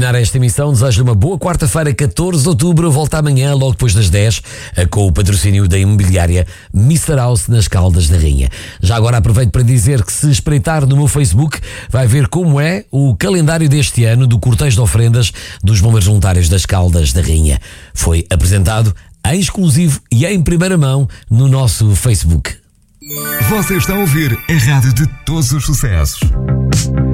terminar esta emissão, desejo-lhe uma boa quarta-feira, 14 de outubro. Volta amanhã, logo depois das 10, com o patrocínio da imobiliária Mr. House nas Caldas da Rainha. Já agora aproveito para dizer que se espreitar no meu Facebook, vai ver como é o calendário deste ano do cortejo de ofrendas dos bombeiros voluntários das Caldas da Rainha. Foi apresentado em exclusivo e em primeira mão no nosso Facebook. Você está a ouvir a rádio de todos os sucessos.